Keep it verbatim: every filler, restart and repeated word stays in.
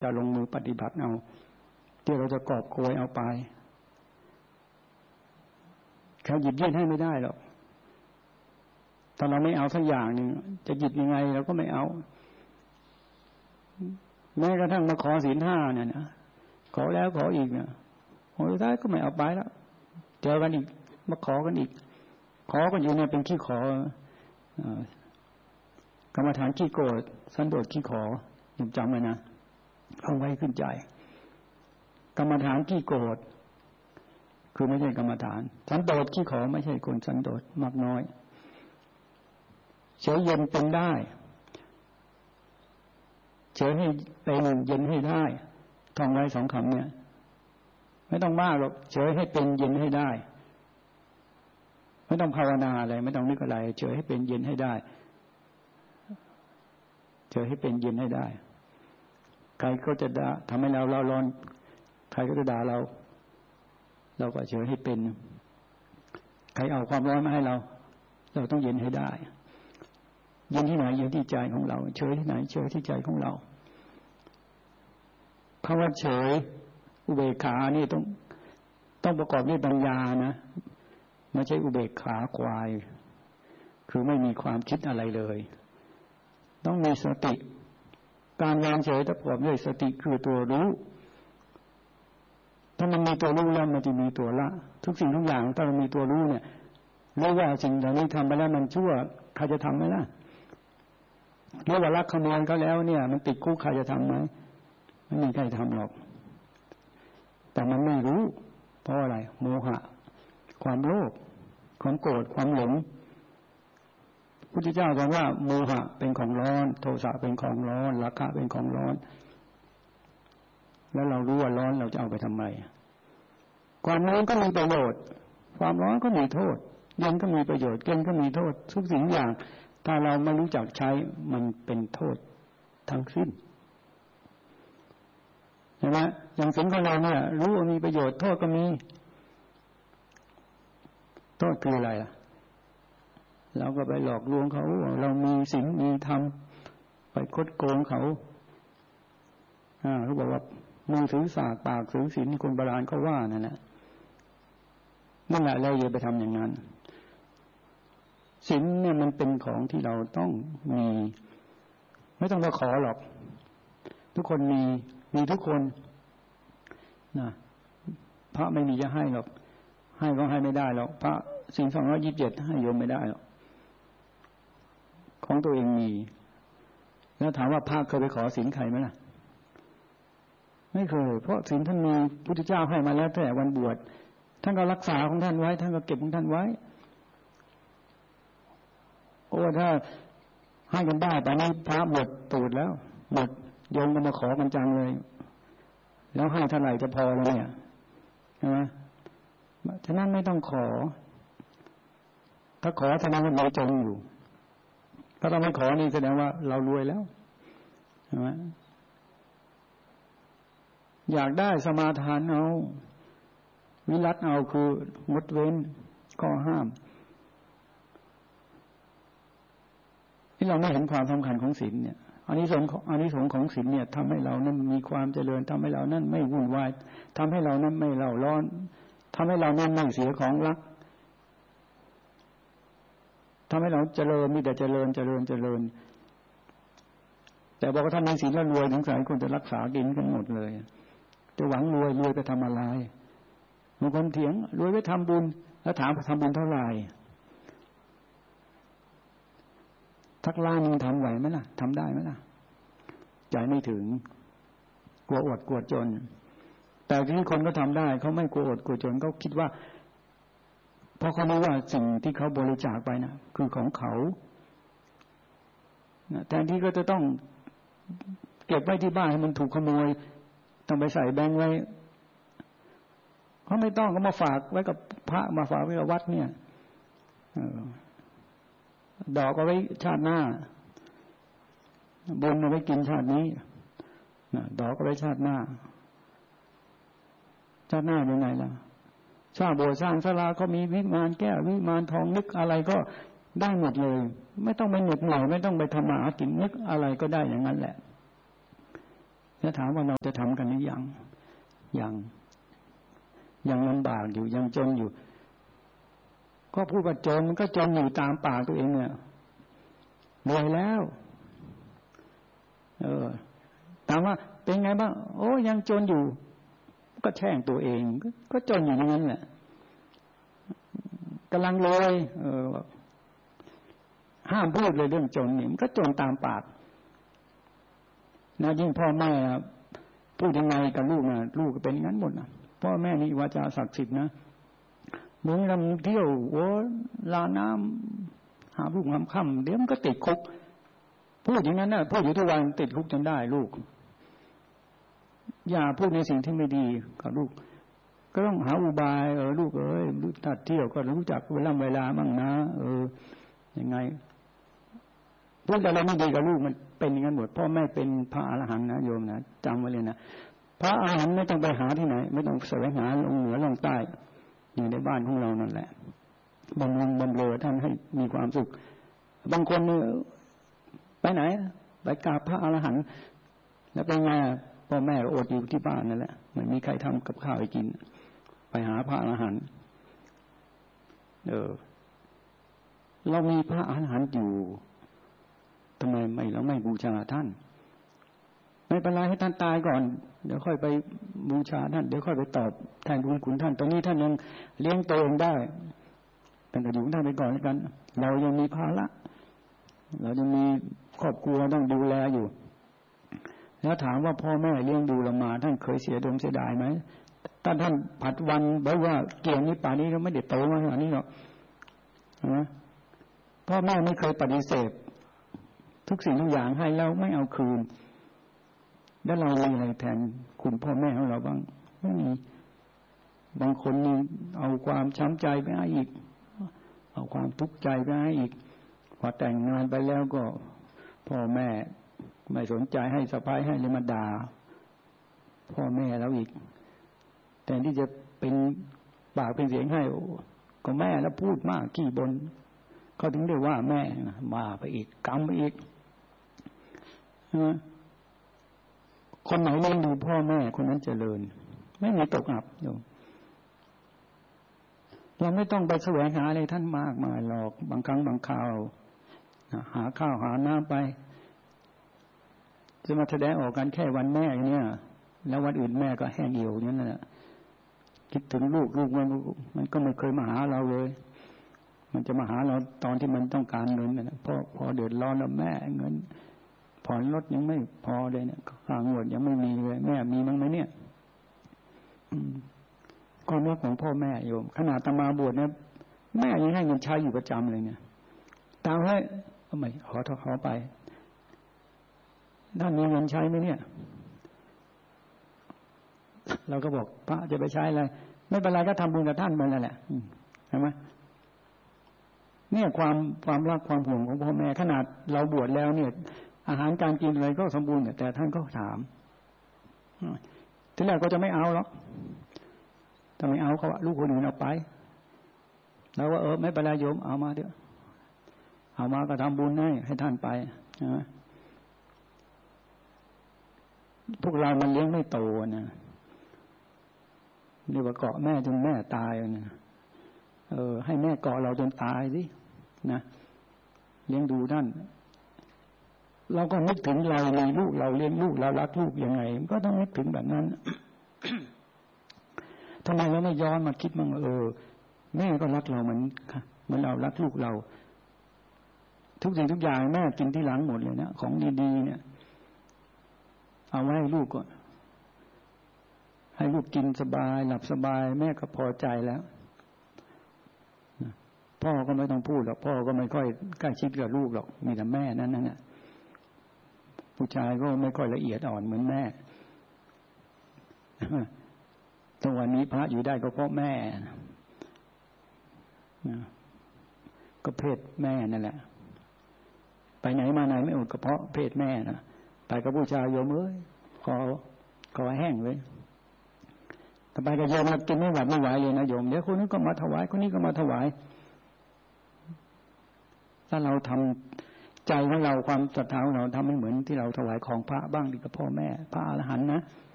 จะลงมือปฏิบัติเอาที่เราจะกอบโกยเอาไปเขาหยิบยื่นให้ไม่ได้หรอกถ้าเราไม่เอาสักอย่างหนึ่งจะหยิบยังไงเราก็ไม่เอาแม้กระทั่งมาขอศีลห้าเนี่ยนะขอแล้วขออีกเนี่ยโอ้ยท้ายก็ไม่เอาไปแล้วเจอกันอีกมาขอกันอีกขอกันอยู่เนี่ยเป็นขี้ขอกรรมฐานขี้โกรธสันโดษขี้ขอยังจำไว้นะเอาไว้ขึ้นใจกรรมฐานขี้โกรธคือไม่ใช่กรรมฐานสันโดษขี้ขอไม่ใช่คนสันโดษมากน้อยเฉยเย็นเป็นได้เฉยให้เป็นเย็นให้ได้ท่องไว้สองคำเนี่ยไม่ต้องมากหรอกเฉยให้เป็นเย็นให้ได้ไม่ต้องภาวนาอะไรไม่ต้องนึกอะไรเฉยให้เป็นเย็นให้ได้เฉยให้เป็นเย็นให้ได้ใครก็จะด่าทำให้เราเราร้อนใครก็จะด่าเราเราก็เฉยให้เป็นใครเอาความร้อนมาให้เราเราต้องเย็นให้ได้เย็นที่ไหนเย็นที่ใจของเราเฉยที่ไหนเฉยที่ใจของเราคำว่าเฉยอุเบกขานี่ต้องต้องประกอบด้วยปัญญานะไม่ใช่อุเบกขาควายคือไม่มีความคิดอะไรเลยต้องมีสติการวางเฉยต้องประกอบด้วยสติคือตัวรู้ถ้ามันมีตัวรู้แล้วมันจะมีตัวละทุกสิ่งทุกอย่างถ้ามันมีตัวรู้เนี่ยรู้ว่าสิ่งเหล่านี้ทำไปแล้วมันชั่วใครจะทำไหมล่ะรู้ว่าลักขโมยเขาแล้วเนี่ยมันติดคุกใครจะทำไหมไม่มีใครทำหรอกแต่มันไม่รู้เพราะอะไรโมหะความโลภความโกรธความหลงพุทธเจ้าบอกว่าโมหะเป็นของร้อนโทสะเป็นของร้อนราคะเป็นของร้อนแล้วเรารู้ว่าร้อนเราจะเอาไปทำไมความร้อนก็มีประโยชน์ความร้อนก็มีโทษเย็นก็มีประโยชน์เย็นก็มีโทษทุกสิ่งอย่างถ้าเราไม่รู้จักใช้มันเป็นโทษทั้งสิ้นใช่ไหมอย่างสิ่งของเราเนี่ยรู้ว่ามีประโยชน์โทษก็มีโทษคืออะไรล่ะเราก็ไปหลอกลวงเขาเรามีศีลมีธรรมไปคดโกงเขาอ่าเขาบอกว่ามือถือศาสตร์ปากถือศีลคนโบราณเขาว่านั่นแหละนั่นแหละเราอย่าไปทำอย่างนั้นศีลเนี่ยมันเป็นของที่เราต้องมีไม่ต้องมาขอหรอกทุกคนมีมีทุกคนนะพระไม่มีจะให้หรอกให้ก็ให้ไม่ได้หรอกพระศีลสองร้อยยี่สิบเจ็ดให้โยมไม่ได้หรอกของตัวเองมีแล้วถามว่าพระเคยไปขอศีลใครไหมล่ะไม่เคยเพราะศีลท่านมีพุทธเจ้าให้มาแล้วแต่วันบวชท่านก็รักษาของท่านไว้ท่านก็เก็บของท่านไว้โอ้ถ้าให้กันได้ตอนนี้พระหมดตูดแล้วหมดโยมก็มาขอกันจังเลยแล้วให้เท่าไหร่จะพอแล้วเนี่ยใช่ไหมฉะนั้นไม่ต้องขอถ้าขอแสดงว่าเราจงอยู่ถ้าเราไม่ขอนี่แสดงว่าเรารวยแล้วใช่ไหมอยากได้สมาทานเอาวิรัตเอาคืองดเว้นข้อห้ามที่เราไม่เห็นความสำคัญของศีลเนี่ยอันนี้สงอันนี้สงของศีลเนี่ยทำให้เรานั้นมีความเจริญทำให้เรานั้นไม่วุ่นวายทำให้เรานั้นไม่เล่าร้อนทำให้เรานั้นไม่เสียของรักทำให้เราเจริญมีแต่เจริญเจริญเจริญแต่บอกว่าท่านมีศีลแล้วรวยสงสัยคนจะรักษาดินกันหมดเลยจะหวังรวยรวยไปทำอะไรบางคนเถียงรวยไปทำบุญแล้วถามทำบุญเท่าไหร่ทักล้านนึงทำไหวไหมล่ะทำได้ไหมล่ะใจไม่ถึงกลัวอดกลัวจนแต่ที่คนก็ทำได้เขาไม่กลัวอดกลัวจนเขาคิดว่าเพราะเขารู้ว่าสิ่งที่เขาบริจาคไปนะคือของเขาแทนที่ก็จะต้องเก็บไว้ที่บ้านให้มันถูกขโมยต้องไปใส่แบงค์ไว้เขาไม่ต้องเขามาฝากไว้กับพระมาฝากไว้กับวัดเนี่ยดอกเอาไว้ชาติหน้าบุญเอาไว้กินชาตินี้ดอกเอาไว้ชาติหน้าชาติหน้าเป็นไงล่ะสร้างโบสถ์สร้างศาลาก็มีวิมานแก้ววิมานทองนึกอะไรก็ได้หมดเลยไม่ต้องไปเหน็ดเหนื่อยไม่ต้องไปทำมาหากินนึกอะไรก็ได้อย่างนั้นแหละแล้วถามว่าเราจะทำกันหรือยังยังยังลำบากอยู่ยังจนอยู่ก็พูดว่าจนมันก็จนอยู่ตามปากตัวเองเนี่ยรวยแล้วเออถามว่าเป็นไงบ้างโอ้ยังจนอยู่ก็แช่งตัวเองก็จนอยู่อย่างนั้นแหละกำลังรวยเออห้ามพูดเลยเรื่องจนนี่มันก็จนตามปากนะยิ่งพ่อแม่พูดยังไงกับลูกนะลูกก็เป็นงั้นหมดนะพ่อแม่นี่วาจาศักดิ์สิทธิ์นะมึงทำเที่ยวโอ้ลาน้ำหาลูกหามค่ำเดี๋ยวมันก็ติดคุกพูดอย่างนั้นนะพูดอยู่ทุกวันติดคุกจนได้ลูกอย่าพูดในสิ่งที่ไม่ดีกับลูกก็ต้องหาอุบายเออลูกเอ้ยรู้จักเที่ยวก็รู้จักเวลาเวลาบ้างนะเออยังไงพูดอะไรไม่ดีกับลูกมันเป็นอย่างนั้นหมดพ่อแม่เป็นพระอรหันต์นะโยมนะจำไว้เลยนะพระอรหันต์ไม่ต้องไปหาที่ไหนไม่ต้องแสวงหาลงเหนือลงใต้อยู่ในบ้านของเรานั่นแหละบำรุงบำเรอท่านให้มีความสุขบางคนเนี่ยไปไหนไปกราบพระอรหันต์แล้วเป็นไงพ่อแม่อดอยู่ที่บ้านนั่นแหละไม่มีใครทำกับข้าวให้กินไปหาพระอรหันต์เออเรามีพระอรหันต์อยู่ทำไมไม่เราไม่บูชาท่านไม่เป็นไรให้ท่านตายก่อนเดี๋ยวค่อยไปบูชาท่านเดี๋ยวค่อยไปตอบแทนบุญคุณท่านตอนนี้ท่านยังเลี้ยงตัวเองได้แต่ก็อยู่ท่านไปก่อนแล้วกันเรายังมีภาระเรายังมีครอบครัวต้องดูแลอยู่แล้วถามว่าพ่อแม่เลี้ยงดูเรามาท่านเคยเสียดมเสียดายไหมถ้าท่านผัดวันบอกว่าเกี่ยงนี้ป่านนี้เราไม่ได้โตมาขนาดนี้หรอกนะพ่อแม่ไม่เคยปฏิเสธทุกสิ่งทุกอย่างให้เราไม่เอาคืนแล้วเรามีอะไรแทนคุณพ่อแม่ของเราบ้างไม่มีบางคนนี่เอาความช้ำใจไปให้อีกเอาความทุกข์ใจไปให้อีกพอแต่งงานไปแล้วก็พ่อแม่ไม่สนใจให้สะพ้ายให้เลยมาด่าพ่อแม่เราอีกแต่ที่จะเป็นปากเป็นเสียงให้ก็แม่แล้วพูดมากขี้บ่นเขาถึงได้ว่าแม่มาไปอีกกรรมไปอีกคนไหนเลี้ยงดูพ่อแม่คนนั้นเจริญไม่มีตกอับโยมเราไม่ต้องไปแสวงหาอะไรท่านมากมายหรอกบางครั้งบางคราวหาข้าวหาน้ำไปจะมาแสดงออกกันแค่วันแม่เนี่ยแล้ววันอื่นแม่ก็แห้งเหี่ยวอย่างนั้นแหละคิดถึงลูกลูกมันมันก็ไม่เคยมาหาเราเลยมันจะมาหาเราตอนที่มันต้องการเงินนะพอพอเดือดร้อนแล้วแม่เงินผ่อนรถยังไม่พอเลยเนี่ยค่างวดยังไม่มีเลยแม่มีมั้งไหมเนี่ยความรักของพ่อแม่โยมขนาดตมาบวชเนี่ยแม่ยังให้เงินใช้อยู่ประจำเลยเนี่ยตามให้ทำไมขอทขอไปท่านมีเงินใช้ไหมเนี่ยเราก็บอกพระจะไปใช้อะไรไม่เป็นไรก็ทำบุญกับท่านไปนั่นแหละใช่ไหมเนี่ยความความรักความห่วงของพ่อแม่ขนาดเราบวชแล้วเนี่ยอาหารการกินอะไรก็สมบูรณ์แต่ท่านก็ถามทีแรกก็จะไม่เอาหรอกถ้าไม่เอาเขาว่าลูกคนอื่นเอาไปเราว่าเออไม่เป็นไรโยมเอามาเถอะเอามาก็ทำบุญให้ให้ท่านไปนะพวกเรามันเลี้ยงไม่โตนะเรียกว่าเกาะแม่จนแม่ตายนะเออให้แม่เกาะเราจนตายสินะเลี้ยงดูท่านเราก็นึกถึงเราในลูกเราเลี้ยงลูกเรารักลูกยังไงก็ต้องนึกถึงแบบนั้น ทำไมเราไม่ย้อนมาคิดมั่งเออแม่ก็รักเราเหมือนเหมือนเรารักลูกเราทุกสิ่งทุกอย่างแม่กินที่หลังหมดเลยนะของดีๆเนี่ยเอาไว้ให้ลูกก่อนให้ลูกกินสบายหลับสบายแม่ก็พอใจแล้วพ่อก็ไม่ต้องพูดหรอกพ่อก็ไม่ค่อยใกล้ชิดกับลูกหรอกมีแต่แม่นั่นนั่นแหละผู้ชายก็ไม่ค่อยละเอียดอ่อนเหมือนแม่ตรงวันนี้พระอยู่ได้ก็เพราะแม่ก็เพศแม่นั่นแหละไปไหนมาไหนไม่อดก็เพราะเพศแม่นะไปกับผู้ชายโยมเอ้ยคอคอแห้งเลยแต่ไปกับโยมกินไม่หวัดไม่ไหวเลยนะโยมเดี๋ยวคนนี้ก็มาถวายคนนี้ก็มาถวายถ้าเราทำใจใจของเราความศรัทธาของเราทำให้เหมือนที่เราถวายของพระบ้างดีกับพ่อแม่พระอรหันต์นะ